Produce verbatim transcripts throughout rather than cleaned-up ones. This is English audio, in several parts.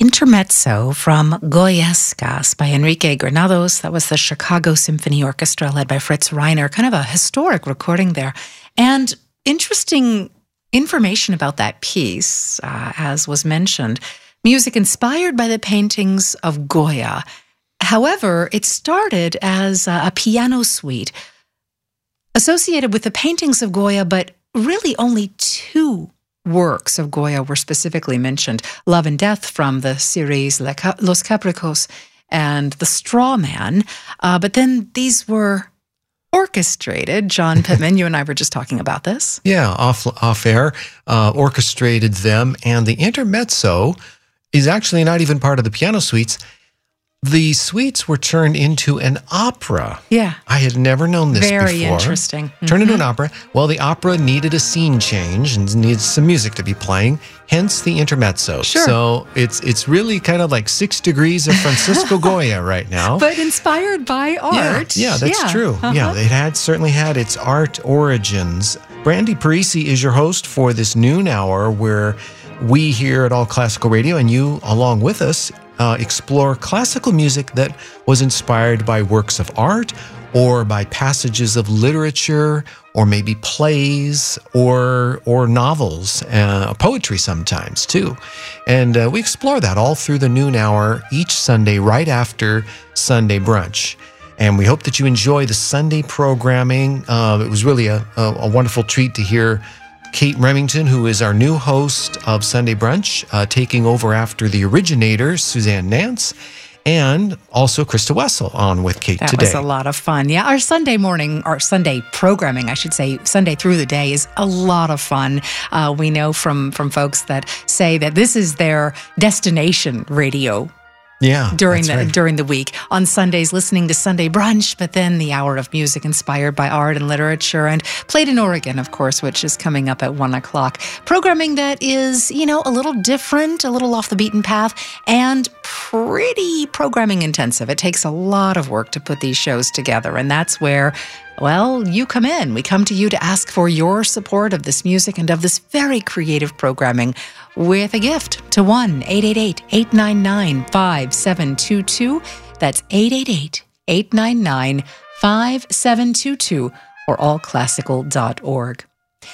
Intermezzo from Goyescas by Enrique Granados. That was the Chicago Symphony Orchestra led by Fritz Reiner. Kind of a historic recording there. And interesting information about that piece, uh, as was mentioned. Music inspired by the paintings of Goya. However, it started as a, a piano suite associated with the paintings of Goya, but really only two works of Goya were specifically mentioned. Love and Death from the series Los Capricos and The Straw Man. Uh, but then these were orchestrated. John Pittman, you and I were just talking about this. Yeah, off, off air, uh, orchestrated them. And the intermezzo is actually not even part of the piano suites. The suites were turned into an opera. Yeah. I had never known this Very before. Very interesting. Mm-hmm. Turned into an opera. Well, the opera needed a scene change and needed some music to be playing, hence the intermezzo. Sure. So it's it's really kind of like six degrees of Francisco Goya right now. But inspired by art. Yeah, yeah that's yeah. true. Uh-huh. Yeah, it had certainly had its art origins. Brandy Parisi is your host for this noon hour where we here at All Classical Radio and you along with us Uh, explore classical music that was inspired by works of art or by passages of literature or maybe plays or or novels, uh, poetry sometimes too. And uh, we explore that all through the noon hour each Sunday right after Sunday brunch. And we hope that you enjoy the Sunday programming. Uh, it was really a, a, a wonderful treat to hear Kate Remington, who is our new host of Sunday Brunch, uh, taking over after the originator, Suzanne Nance, and also Krista Wessel on with Kate that today. That was a lot of fun. Yeah, our Sunday morning, our Sunday programming, I should say, Sunday through the day is a lot of fun. Uh, we know from, from folks that say that this is their destination radio. Yeah, during the right. during the week. On Sundays, listening to Sunday Brunch, but then the hour of music inspired by art and literature, and Played in Oregon, of course, which is coming up at one o'clock. Programming that is, you know, a little different, a little off the beaten path, and pretty programming intensive. It takes a lot of work to put these shows together, and that's where, well, you come in. We come to you to ask for your support of this music and of this very creative programming with a gift to one eight eight eight, eight nine nine, five seven two two. That's eight eight eight, eight nine nine, five seven two two or all classical dot org.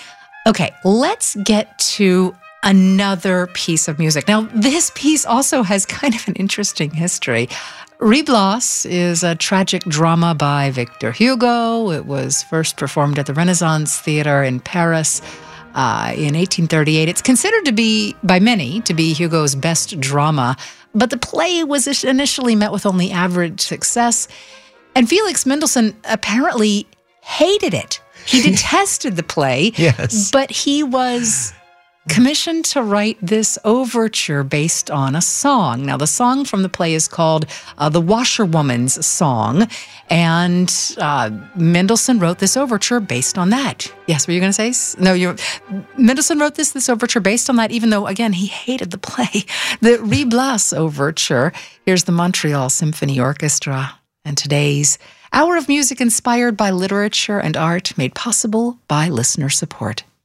Okay, let's get to another piece of music. Now, this piece also has kind of an interesting history. Ruy Blas is a tragic drama by Victor Hugo. It was first performed at the Renaissance Theater in Paris uh, in eighteen thirty-eight. It's considered to be, by many, to be Hugo's best drama, but the play was initially met with only average success, and Felix Mendelssohn apparently hated it. He detested the play, yes. but he was commissioned to write this overture based on a song. Now, the song from the play is called uh, The Washerwoman's Song, and uh, Mendelssohn wrote this overture based on that. Yes, were you going to say? No, you. Mendelssohn wrote this this overture based on that, even though, again, he hated the play. The Ruy Blas overture. Here's the Montreal Symphony Orchestra, and today's hour of music inspired by literature and art made possible by listener support.